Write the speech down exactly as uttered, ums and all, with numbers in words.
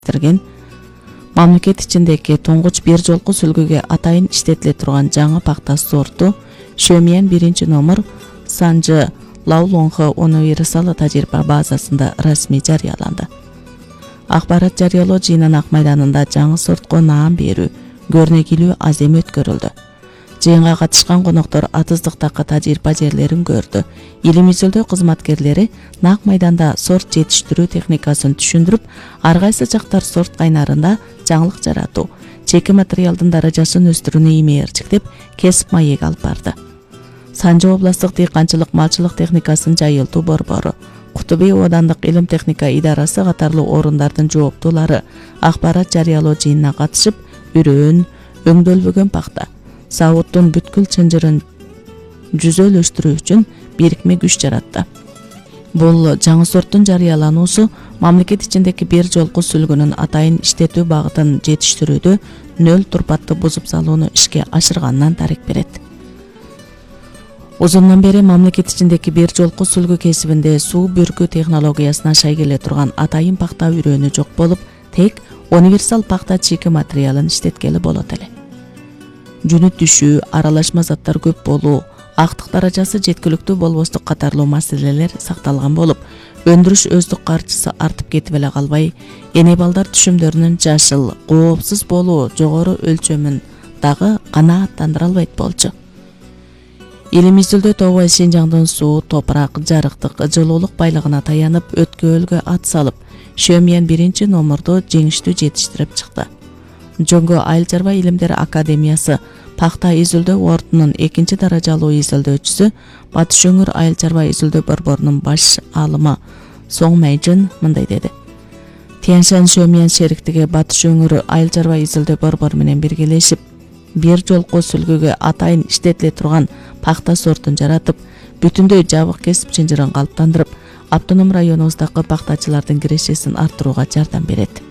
мамлекет ичиндеги туңгуч бир жолку сүлгүгө атайын иштетиле турган жаңы пахта сорту Шөмиян биринчи номер Санжы Лаулоңхы универсал тажрыйба базасында расмий жарыяланды. Акбарат жарыялоо жыйынын Ак майданында жаңы сортко наам берүү көрнөгүлүү азем өткөрүлдү. Жыйынга катышкан коноктор атыздыктагы тажрыйба жерлерин көрдү. Илим изилдөө кызматкерлери Ак майданда сорт жетиштирүү техникасын түшүндүрүп, ар кайсы жактар сорт кайнарында жаңылык жаратуу, чеки материалдын даражасын өстүрүүнү имээрчиктеп, кесип маек алып барды. Санжы областык дыйканчылык малчылык техникасын жайылтуу борбору, Кутубей оодандык илим техника идарасы катарлуу орундардын жооптуулары акбарат жарыялоо жыйынына катышып, үрөөн, өңдөлбөгөн пахта, сауыттун бүткүл чынжырын жүзөлөштүрүү үчүн бирикме күч жаратты. Бул жаңы сорттун жарыялануусу мамлекет ичиндеги бир жолку сүлгүнүн атайын иштетүү багытын жетиштирүүдө нөл турпатты бузуп салууну ишке ашырганынан дарек берет. Узундан бери мамлекет ичиндеги бир жолку сүлгү кесибинде суу бүркүү технологиясына шайгеле турган атайын пахта үрөөнү жок болуп, тек универсал пахта чеки материалын иштеткели болот эле. Жүнүт түшүү, аралашма заттар көп болуу, актык даражасы жеткиликтүү болбостук катарлуу маселелер сакталган болуп, өндүрүш өздүк каржысы артып кетип эле калбай, эне балдар түшүмдөрүнүн жашыл, коопсуз болуу жогору өлчөмүн дагы канааттандыра албайт болчу. Илим изилдөө тобу Шинжаңдын суу, топурак, жарыктык, жылуулук байлыгына таянып, өткөөлгө ат салып, Шөмиян биринчи номерду жеңиштүү жетиштирип чыкты. Жөнгө Айыл чарба илимдери академиясы пахта изилдөө ордунун экинчи даражалуу изилдөөчүсү, Батыш өңүр айыл чарба изилдөө борборунун баш алымы Соң Майжын мындай деди. Тяньшань Шөмиян шериктиги Батыш өңүр айыл чарба изилдөө борбору менен биргелешип, бир жолку сүлгүгө атайын иштетиле турган пахта сортун жаратып, бүтүндөй жабык кесип чынжырын калыптандырып, автоном районубуздагы пахтачылардын кирешесин арттырууга жардам берет.